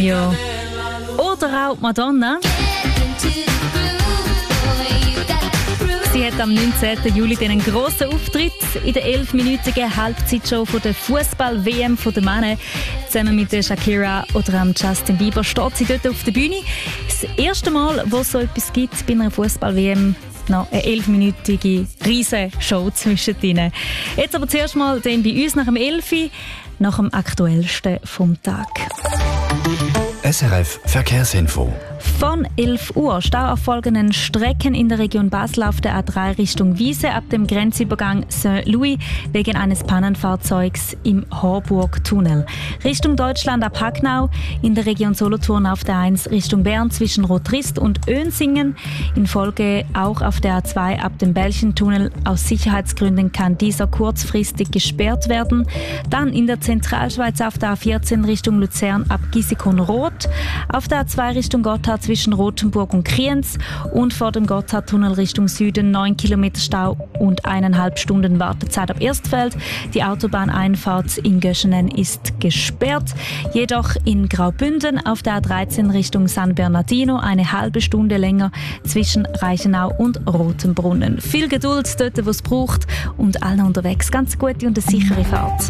Romeo. Oder auch Madonna. Sie hat am 19. Juli einen grossen Auftritt in der 11-minütigen Halbzeitshow von der Fußball-WM der Männer. Zusammen mit der Shakira oder Justin Bieber steht sie dort auf der Bühne. Das erste Mal, wo es so etwas gibt bei einer Fußball-WM, noch eine 11-minütige Riesenshow zwischendrin. Jetzt aber zuerst mal dann bei uns nach dem 11. nach dem Aktuellsten vom Tag. SRF Verkehrsinfo. Von 11 Uhr Stau auf folgenden Strecken in der Region Basel auf der A3 Richtung Wiese ab dem Grenzübergang Saint-Louis wegen eines Pannenfahrzeugs im Horburg-Tunnel. Richtung Deutschland ab Hacknau, in der Region Solothurn auf der 1 Richtung Bern zwischen Rotrist und Önsingen. In Folge auch auf der A2 ab dem Belchentunnel. Aus Sicherheitsgründen kann dieser kurzfristig gesperrt werden. Dann in der Zentralschweiz auf der A14 Richtung Luzern ab Gisikon-Roth. Auf der A2 Richtung Gotthard zwischen Rothenburg und Kriens und vor dem Gotthardtunnel Richtung Süden 9 Kilometer Stau und 1,5 Stunden Wartezeit ab Erstfeld. Die Autobahneinfahrt in Göschenen ist gesperrt. Jedoch in Graubünden auf der A13 Richtung San Bernardino eine halbe Stunde länger zwischen Reichenau und Rotenbrunnen. Viel Geduld dort, wo es braucht, und allen unterwegs ganz gute und eine sichere Fahrt.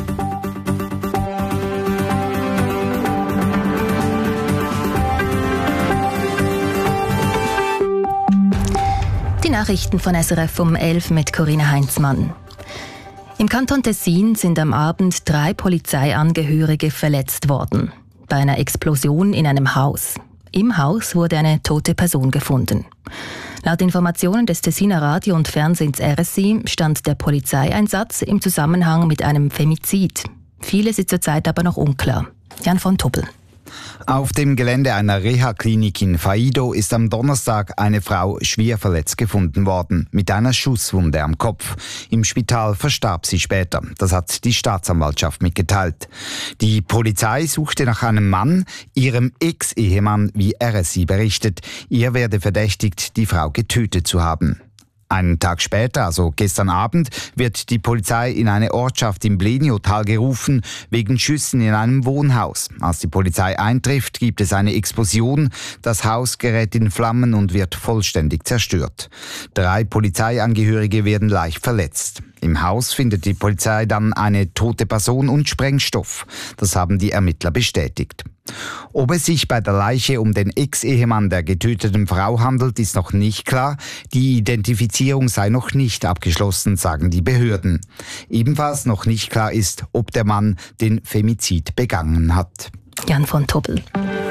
Die Nachrichten von SRF um 11 mit Corinna Heinzmann. Im Kanton Tessin sind am Abend 3 Polizeiangehörige verletzt worden. Bei einer Explosion in einem Haus. Im Haus wurde eine tote Person gefunden. Laut Informationen des Tessiner Radio- und Fernsehens RSI stand der Polizeieinsatz im Zusammenhang mit einem Femizid. Vieles ist zurzeit aber noch unklar. Jan von Tuppel. Auf dem Gelände einer Reha-Klinik in Faido ist am Donnerstag eine Frau schwer verletzt gefunden worden, mit einer Schusswunde am Kopf. Im Spital verstarb sie später. Das hat die Staatsanwaltschaft mitgeteilt. Die Polizei suchte nach einem Mann, ihrem Ex-Ehemann, wie RSI berichtet. Er werde verdächtigt, die Frau getötet zu haben. Einen Tag später, also gestern Abend, wird die Polizei in eine Ortschaft im Bleniotal gerufen, wegen Schüssen in einem Wohnhaus. Als die Polizei eintrifft, gibt es eine Explosion. Das Haus gerät in Flammen und wird vollständig zerstört. 3 Polizeiangehörige werden leicht verletzt. Im Haus findet die Polizei dann eine tote Person und Sprengstoff. Das haben die Ermittler bestätigt. Ob es sich bei der Leiche um den Ex-Ehemann der getöteten Frau handelt, ist noch nicht klar. Die Identifizierung sei noch nicht abgeschlossen, sagen die Behörden. Ebenfalls noch nicht klar ist, ob der Mann den Femizid begangen hat. Jan von Tuppel.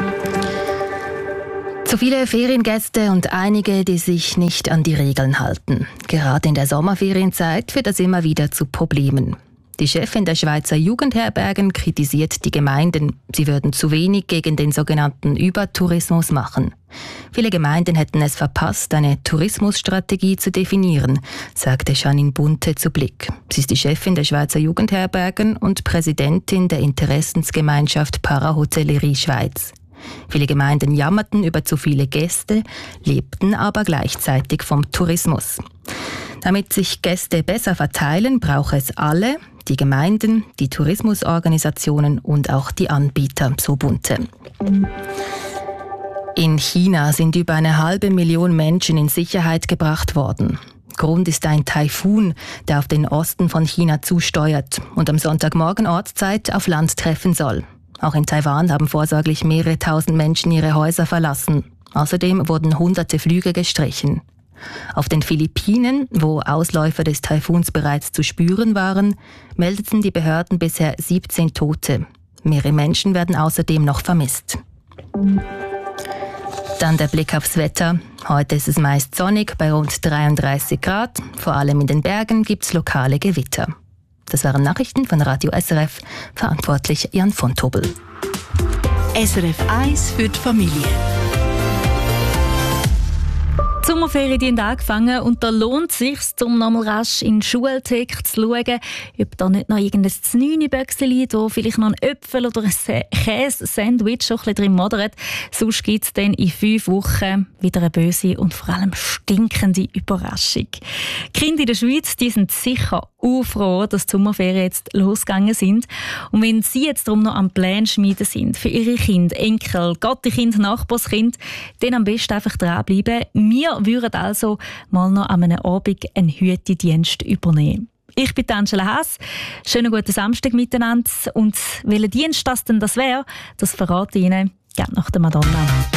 Zu viele Feriengäste und einige, die sich nicht an die Regeln halten. Gerade in der Sommerferienzeit führt das immer wieder zu Problemen. Die Chefin der Schweizer Jugendherbergen kritisiert die Gemeinden. Sie würden zu wenig gegen den sogenannten Übertourismus machen. Viele Gemeinden hätten es verpasst, eine Tourismusstrategie zu definieren, sagte Janine Bunte zu Blick. Sie ist die Chefin der Schweizer Jugendherbergen und Präsidentin der Interessensgemeinschaft Parahotellerie Schweiz. Viele Gemeinden jammerten über zu viele Gäste, lebten aber gleichzeitig vom Tourismus. Damit sich Gäste besser verteilen, braucht es alle, die Gemeinden, die Tourismusorganisationen und auch die Anbieter, so Bunte. In China sind über 500.000 Menschen in Sicherheit gebracht worden. Grund ist ein Taifun, der auf den Osten von China zusteuert und am Sonntagmorgen Ortszeit auf Land treffen soll. Auch in Taiwan haben vorsorglich mehrere tausend Menschen ihre Häuser verlassen. Außerdem wurden hunderte Flüge gestrichen. Auf den Philippinen, wo Ausläufer des Taifuns bereits zu spüren waren, meldeten die Behörden bisher 17 Tote. Mehrere Menschen werden außerdem noch vermisst. Dann der Blick aufs Wetter. Heute ist es meist sonnig bei rund 33 Grad. Vor allem in den Bergen gibt es lokale Gewitter. Das waren Nachrichten von Radio SRF. Verantwortlich Jan von Tuppel. SRF 1 für die Familie. Die Sommerferien die haben angefangen und da lohnt es sich, um nochmal rasch in den Schultheke zu schauen, ob da nicht noch irgendein Znüni-Böckchen liegt, wo vielleicht noch ein Äpfel oder ein Käse-Sandwich schon ein bisschen drin modert. Sonst gibt es dann in 5 Wochen wieder eine böse und vor allem stinkende Überraschung. Die Kinder in der Schweiz die sind sicher froh, dass die Sommerferien jetzt losgegangen sind. Und wenn Sie jetzt darum noch am Plan schmieden sind, für Ihre Kinder, Enkel, Gattenkind, Nachbarskind, dann am besten einfach dranbleiben. Wir würden also mal noch an einem Abend einen Hütedienst übernehmen. Ich bin Angela Haas. Schönen guten Samstag miteinander. Und welcher Dienst das denn wäre, das verrate ich Ihnen gerne nach der Madonna.